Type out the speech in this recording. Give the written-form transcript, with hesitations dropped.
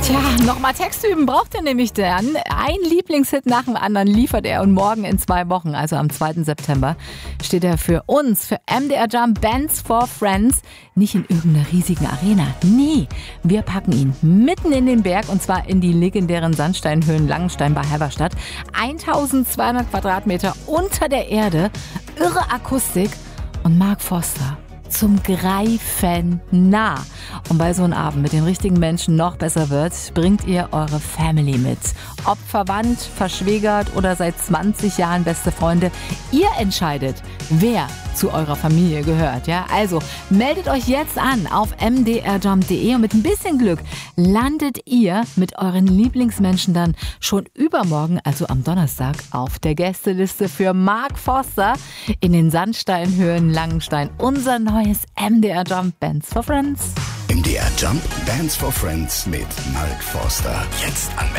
Tja, nochmal Text üben braucht ihr nämlich dann. Ein Lieblingshit nach dem anderen liefert er und morgen in 2 Wochen, also am 2. September, steht er für uns, für MDR Jump Bands for Friends, nicht in irgendeiner riesigen Arena. Nee, wir packen ihn mitten in den Berg und zwar in die legendären Sandsteinhöhen Langenstein bei Halberstadt. 1200 Quadratmeter unter der Erde, irre Akustik und Mark Forster. Zum Greifen nah. Und weil so ein Abend mit den richtigen Menschen noch besser wird, bringt ihr eure Family mit. Ob verwandt, verschwägert oder seit 20 Jahren beste Freunde, ihr entscheidet, wer zu eurer Familie gehört. Ja? Also meldet euch jetzt an auf mdrjump.de und mit ein bisschen Glück landet ihr mit euren Lieblingsmenschen dann schon übermorgen, also am Donnerstag, auf der Gästeliste für Mark Forster in den Sandsteinhöhen Langenstein. Unser neues MDR Jump Bands for Friends. MDR Jump Bands for Friends mit Mark Forster. Jetzt anmelden.